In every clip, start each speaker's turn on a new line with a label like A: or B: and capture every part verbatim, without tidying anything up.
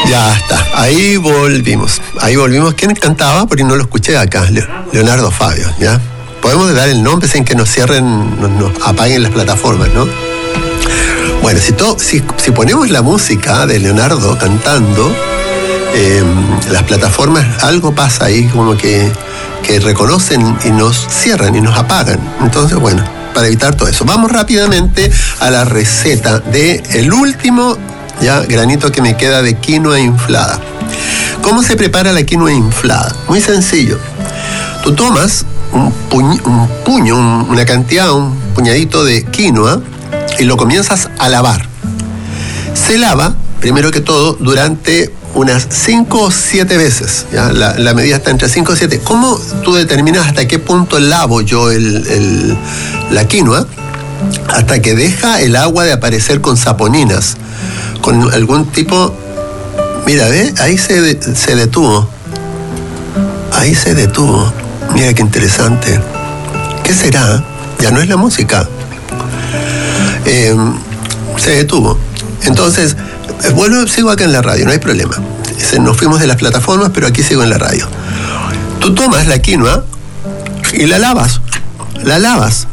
A: Ya está, ahí volvimos. Ahí volvimos. ¿Quién cantaba? Porque no lo escuché acá. Leonardo Fabio, ¿ya? Podemos dar el nombre sin que nos cierren, nos, nos apaguen las plataformas, ¿no? Bueno, si, todo, si, si ponemos la música de Leonardo cantando, eh, las plataformas, algo pasa ahí como que, que reconocen y nos cierran y nos apagan. Entonces, bueno, para evitar todo eso, vamos rápidamente a la receta de el último ya granito que me queda de quinoa inflada. ¿Cómo se prepara la quinoa inflada? Muy sencillo. Tú tomas un puño, un puño un, una cantidad, un puñadito de quinoa y lo comienzas a lavar. Se lava, primero que todo, durante unas cinco o siete veces. ¿Ya? La, la medida está entre cinco y siete. ¿Cómo tú determinas hasta qué punto lavo yo el, el, la quinoa? Hasta que deja el agua de aparecer con saponinas, con algún tipo... Mira, ¿ves? Ahí se, de, se detuvo. Ahí se detuvo. Mira qué interesante. ¿Qué será? Ya no es la música. Eh, se detuvo. Entonces, bueno, sigo acá en la radio, no hay problema. Nos fuimos de las plataformas, pero aquí sigo en la radio. Tú tomas la quinoa y la lavas. La lavas.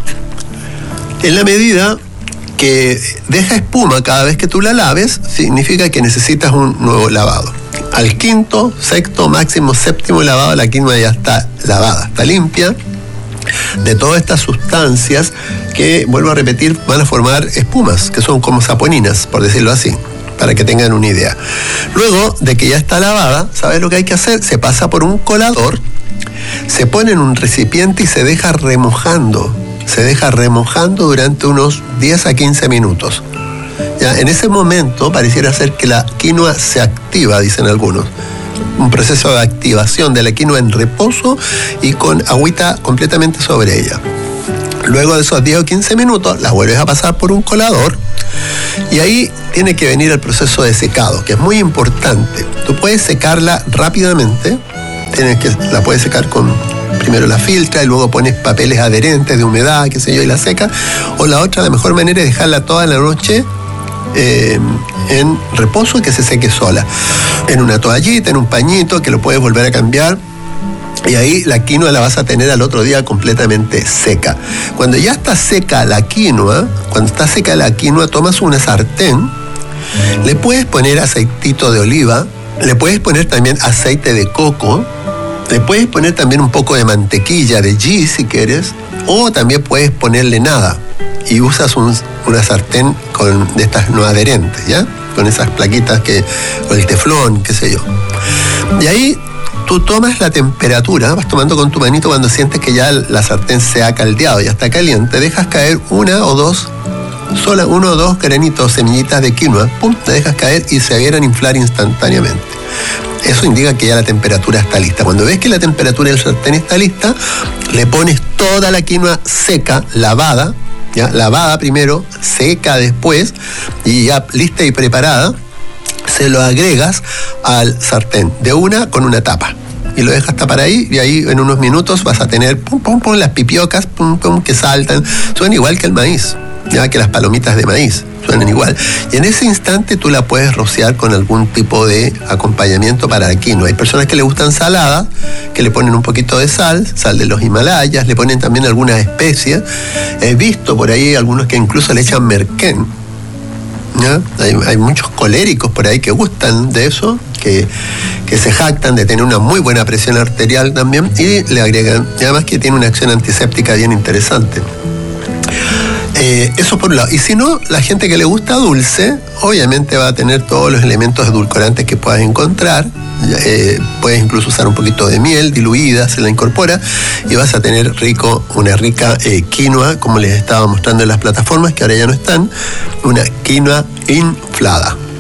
A: En la medida que deja espuma cada vez que tú la laves, significa que necesitas un nuevo lavado. Al quinto, sexto, máximo séptimo lavado, la quinoa ya está lavada, está limpia de todas estas sustancias que, vuelvo a repetir, van a formar espumas, que son como saponinas, por decirlo así, para que tengan una idea. Luego de que ya está lavada, ¿sabes lo que hay que hacer? Se pasa por un colador, se pone en un recipiente y se deja remojando. Se deja remojando durante unos diez a quince minutos. Ya, en ese momento pareciera ser que la quinoa se activa, dicen algunos. Un proceso de activación de la quinoa en reposo y con agüita completamente sobre ella. Luego de esos diez o quince minutos, la vuelves a pasar por un colador y ahí tiene que venir el proceso de secado, que es muy importante. Tú puedes secarla rápidamente, tienes que, la puedes secar con... Primero la filtra y luego pones papeles adherentes de humedad, qué sé yo, y la seca. O la otra, la mejor manera es dejarla toda la noche eh, en reposo y que se seque sola. En una toallita, en un pañito, que lo puedes volver a cambiar. Y ahí la quinoa la vas a tener al otro día completamente seca. Cuando ya está seca la quinoa, cuando está seca la quinoa, tomas una sartén, le puedes poner aceitito de oliva, le puedes poner también aceite de coco, le puedes poner también un poco de mantequilla de ghee si quieres, o también puedes ponerle nada y usas un, una sartén con, de estas no adherentes, ¿ya? Con esas plaquitas que, o el teflón, qué sé yo. Y ahí tú tomas la temperatura, vas tomando con tu manito cuando sientes que ya la sartén se ha caldeado, ya está caliente, dejas caer una o dos, sola uno o dos granitos, semillitas de quinoa, pum, te dejas caer y se vieran inflar instantáneamente. Eso indica que ya la temperatura está lista. Cuando ves que la temperatura del sartén está lista, le pones toda la quinoa seca, lavada, ¿ya? Lavada primero, seca después, y ya lista y preparada, se lo agregas al sartén, de una con una tapa. Y lo dejas tapar ahí, y ahí en unos minutos vas a tener pum, pum, pum, las pipiocas, pum, pum, que saltan. Suenan igual que el maíz, ya que las palomitas de maíz. Suenan igual. Y en ese instante tú la puedes rociar con algún tipo de acompañamiento para la quinoa. Hay personas que le gustan saladas, que le ponen un poquito de sal, sal de los Himalayas, le ponen también algunas especias. He visto por ahí algunos que incluso le echan merquén. ¿Ya? Hay, hay muchos coléricos por ahí que gustan de eso, que, que se jactan de tener una muy buena presión arterial también, y le agregan, y además que tiene una acción antiséptica bien interesante. Eh, eso por un lado. Y si no, la gente que le gusta dulce, obviamente va a tener todos los elementos edulcorantes que puedas encontrar. Eh, puedes incluso usar un poquito de miel diluida, se la incorpora y vas a tener rico, una rica eh, quinoa, como les estaba mostrando en las plataformas que ahora ya no están, una quinoa inflada.